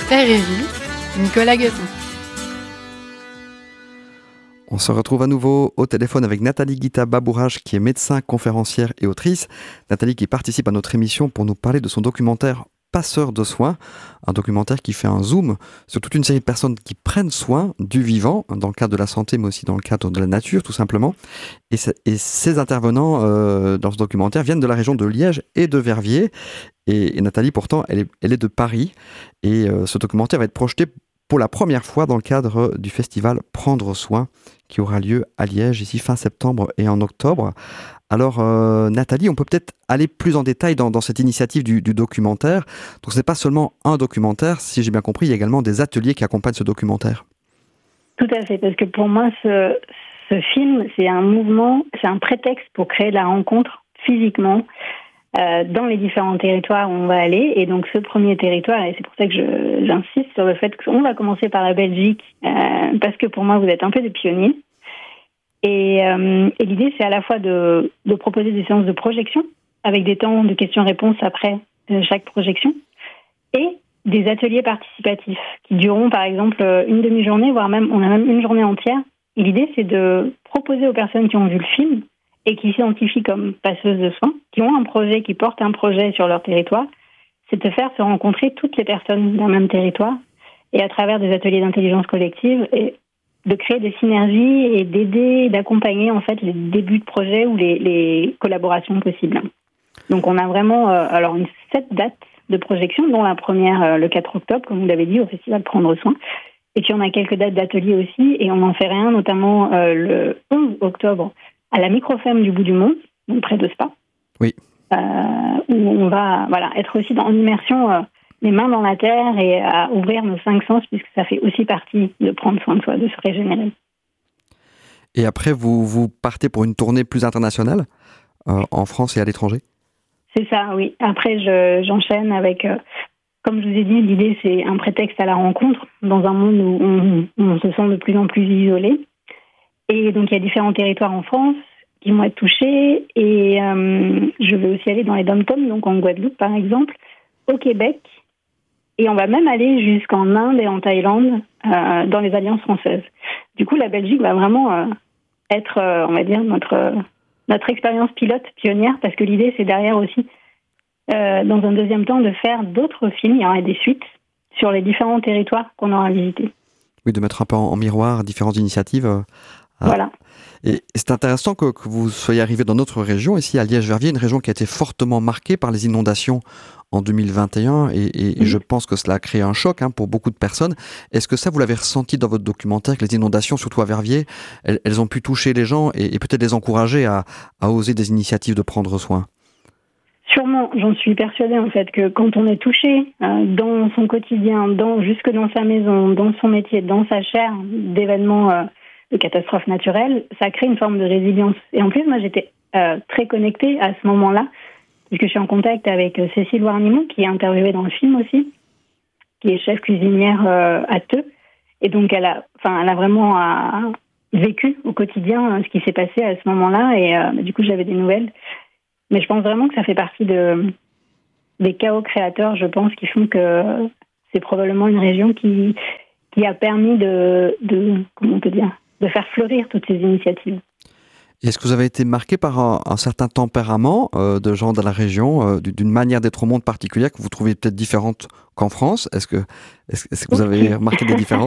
Terre et Vie, Nicolas Guesson. On se retrouve à nouveau au téléphone avec Nathalie Guita-Babourage, qui est médecin, conférencière et autrice. Nathalie qui participe à notre émission pour nous parler de son documentaire Passeurs de soins, un documentaire qui fait un zoom sur toute une série de personnes qui prennent soin du vivant, dans le cadre de la santé, mais aussi dans le cadre de la nature, tout simplement. Et ces intervenants dans ce documentaire viennent de la région de Liège et de Verviers. Et Nathalie, pourtant, elle est de Paris. Et ce documentaire va être projeté pour la première fois dans le cadre du festival Prendre soin, qui aura lieu à Liège, ici fin septembre et en octobre. Alors Nathalie, on peut peut-être aller plus en détail dans cette initiative du documentaire. Donc ce n'est pas seulement un documentaire, si j'ai bien compris, il y a également des ateliers qui accompagnent ce documentaire. Tout à fait, parce que pour moi, ce film, c'est un mouvement, c'est un prétexte pour créer de la rencontre physiquement dans les différents territoires où on va aller. Et donc ce premier territoire, et c'est pour ça que j'insiste sur le fait qu'on va commencer par la Belgique, parce que pour moi, vous êtes un peu des pionniers. Et l'idée, c'est à la fois de proposer des séances de projection, avec des temps de questions-réponses après chaque projection, et des ateliers participatifs, qui dureront par exemple une demi-journée, voire même, on a même une journée entière. Et l'idée, c'est de proposer aux personnes qui ont vu le film, et qui s'identifient comme passeuses de soins, qui ont un projet, qui portent un projet sur leur territoire, c'est de faire se rencontrer toutes les personnes d'un même territoire, et à travers des ateliers d'intelligence collective, et de créer des synergies et d'aider, d'accompagner en fait les débuts de projet ou les collaborations possibles. Donc on a vraiment alors 7 dates de projection, dont la première le 4 octobre, comme vous l'avez dit, au Festival Prendre Soin. Et puis on a quelques dates d'ateliers aussi, et on en fait un notamment le 11 octobre à la Microfemme du bout du monde, donc près de Spa. Oui. Où on va être aussi en immersion les mains dans la terre et à ouvrir nos 5 sens, puisque ça fait aussi partie de prendre soin de soi, de se régénérer. Et après, vous partez pour une tournée plus internationale en France et à l'étranger ? C'est ça, oui. Après, j'enchaîne avec, comme je vous ai dit, l'idée c'est un prétexte à la rencontre dans un monde où on se sent de plus en plus isolé. Et donc il y a différents territoires en France qui vont être touchés. Et je vais aussi aller dans les dom-toms, donc en Guadeloupe par exemple, au Québec. Et on va même aller jusqu'en Inde et en Thaïlande, dans les alliances françaises. Du coup, la Belgique va vraiment être, on va dire, notre expérience pilote pionnière, parce que l'idée, c'est derrière aussi, dans un deuxième temps, de faire d'autres films, il y aura des suites, sur les différents territoires qu'on aura visités. Oui, de mettre un peu en miroir différentes initiatives. Voilà. Et c'est intéressant que vous soyez arrivé dans notre région, ici à Liège-Verviers, une région qui a été fortement marquée par les inondations en 2021, et je pense que cela a créé un choc pour beaucoup de personnes. Est-ce que ça, vous l'avez ressenti dans votre documentaire, que les inondations, surtout à Verviers, elles ont pu toucher les gens et peut-être les encourager à oser des initiatives de prendre soin ? Sûrement, j'en suis persuadée en fait que quand on est touché dans son quotidien, jusque dans sa maison, dans son métier, dans sa chair d'événements de catastrophes naturelles, ça crée une forme de résilience. Et en plus, moi j'étais très connectée à ce moment-là, puisque je suis en contact avec Cécile Warnimont, qui est interviewée dans le film aussi, qui est chef cuisinière à Theux. Et donc elle a vraiment vécu au quotidien ce qui s'est passé à ce moment-là. Et du coup, j'avais des nouvelles. Mais je pense vraiment que ça fait partie des chaos créateurs, je pense, qui font que c'est probablement une région qui a permis comment on peut dire, de faire fleurir toutes ces initiatives. Est-ce que vous avez été marqué par un certain tempérament de gens dans la région, d'une manière d'être au monde particulière que vous trouvez peut-être différente qu'en France ? Est-ce que vous avez remarqué des différences ?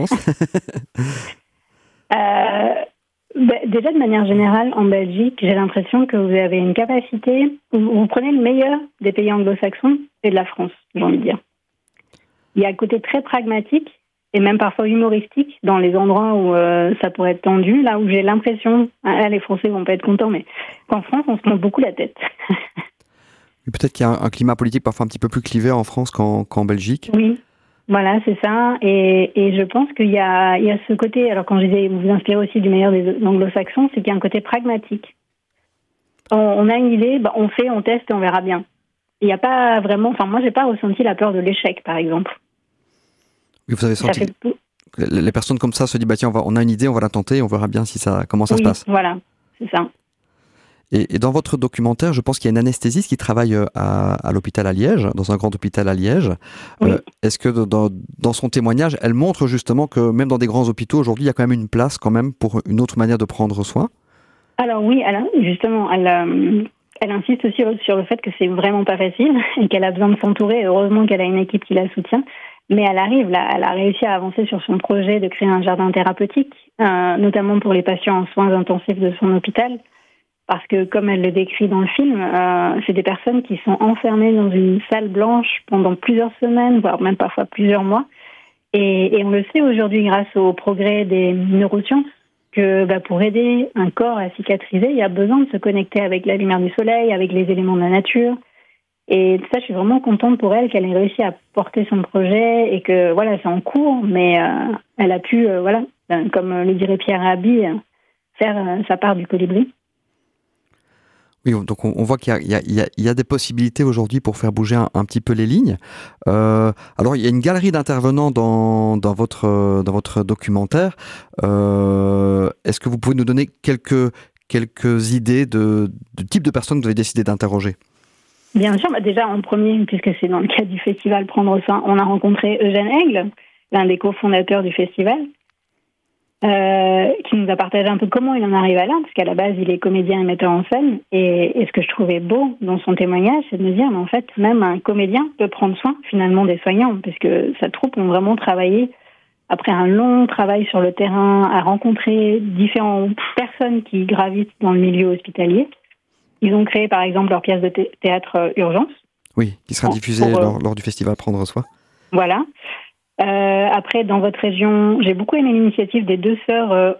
Déjà, de manière générale, en Belgique, j'ai l'impression que vous avez une capacité, vous prenez le meilleur des pays anglo-saxons et de la France, j'ai envie de dire. Il y a un côté très pragmatique et même parfois humoristique dans les endroits où ça pourrait être tendu, là où j'ai l'impression, les Français vont pas être contents, mais qu'en France, on se prend beaucoup la tête. Peut-être qu'il y a un climat politique parfois un petit peu plus clivé en France qu'en Belgique. Oui. Voilà, c'est ça. Et je pense qu'il y a ce côté, alors quand je disais vous vous inspirez aussi du meilleur des anglo-saxons, c'est qu'il y a un côté pragmatique. On a une idée, on fait, on teste et on verra bien. Il n'y a pas vraiment, moi j'ai pas ressenti la peur de l'échec, par exemple. Oui, vous avez senti les personnes comme ça se disent tiens, on a une idée, on va la tenter, on verra bien comment ça se passe. Voilà, c'est ça. Et dans votre documentaire, je pense qu'il y a une anesthésiste qui travaille à l'hôpital à Liège, dans un grand hôpital à Liège. Oui. Est-ce que dans son témoignage, elle montre justement que même dans des grands hôpitaux, aujourd'hui, il y a quand même une place quand même pour une autre manière de prendre soin? Alors oui, justement, elle insiste aussi sur le fait que c'est vraiment pas facile et qu'elle a besoin de s'entourer. Heureusement qu'elle a une équipe qui la soutient. Mais elle a réussi à avancer sur son projet de créer un jardin thérapeutique, notamment pour les patients en soins intensifs de son hôpital. Parce que, comme elle le décrit dans le film, c'est des personnes qui sont enfermées dans une salle blanche pendant plusieurs semaines, voire même parfois plusieurs mois. Et on le sait aujourd'hui grâce au progrès des neurosciences que pour aider un corps à cicatriser, il y a besoin de se connecter avec la lumière du soleil, avec les éléments de la nature. Et ça, je suis vraiment contente pour elle qu'elle ait réussi à porter son projet et que voilà, c'est en cours, mais elle a pu, comme le dirait Pierre Rabhi, faire sa part du colibri. Oui, donc on voit qu'il y a des possibilités aujourd'hui pour faire bouger un petit peu les lignes. Alors, il y a une galerie d'intervenants dans votre documentaire. Est-ce que vous pouvez nous donner quelques idées de type de personnes que vous avez décidé d'interroger? Bien sûr, déjà en premier, puisque c'est dans le cadre du festival Prendre Soin, on a rencontré Eugène Aigle, l'un des cofondateurs du festival, qui nous a partagé un peu comment il en arrive à là, parce qu'à la base, il est comédien et metteur en scène. Et ce que je trouvais beau dans son témoignage, c'est de me dire, mais en fait, même un comédien peut prendre soin finalement des soignants, parce que sa troupe ont vraiment travaillé, après un long travail sur le terrain, à rencontrer différentes personnes qui gravitent dans le milieu hospitalier. Ils ont créé, par exemple, leur pièce de théâtre Urgence. Oui, qui sera diffusée lors du festival Prendre Soin. Voilà. Après, dans votre région, j'ai beaucoup aimé l'initiative des deux sœurs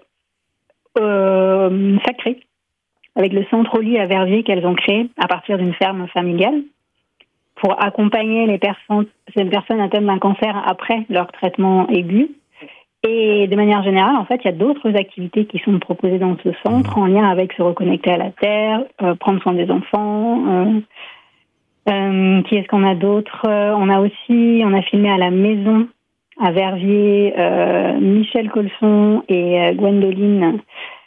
Sacrées, avec le centre Oli à Verviers qu'elles ont créé à partir d'une ferme familiale pour accompagner ces personnes atteintes d'un cancer après leur traitement aigu. Et de manière générale, en fait, il y a d'autres activités qui sont proposées dans ce centre en lien avec se reconnecter à la terre, prendre soin des enfants. Qui est-ce qu'on a d'autres? On a filmé à la maison à Verviers Michel Colson et Gwendoline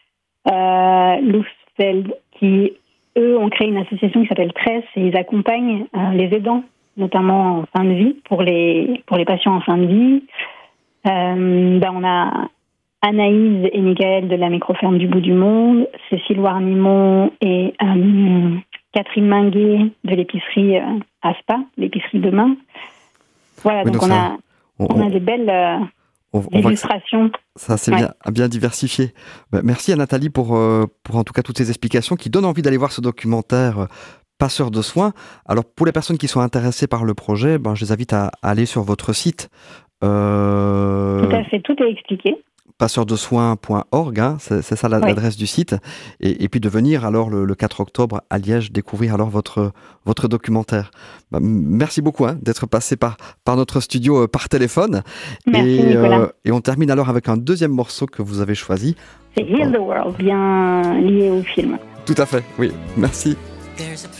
Loufsfeld qui, eux, ont créé une association qui s'appelle Tresse et ils accompagnent les aidants, notamment en fin de vie, pour les patients en fin de vie. On a Anaïs et Michael de la microferme du bout du monde, Cécile Warnimont et Catherine Minguet de l'épicerie Aspa, l'épicerie Demain. Voilà, oui, donc on a des belles illustrations. Ça, c'est bien diversifié. Merci à Nathalie pour en tout cas toutes ces explications qui donnent envie d'aller voir ce documentaire Passeurs de soins. Alors pour les personnes qui sont intéressées par le projet, je les invite à aller sur votre site. Tout à fait, tout est expliqué. Passeursdesoins.org, c'est ça l'adresse du site. Et puis de venir alors le 4 octobre à Liège découvrir alors votre documentaire. Merci beaucoup d'être passé par notre studio par téléphone. Merci Nicolas. Et on termine alors avec un deuxième morceau que vous avez choisi. C'est Heal the World, bien lié au film. Tout à fait, oui. Merci. There's a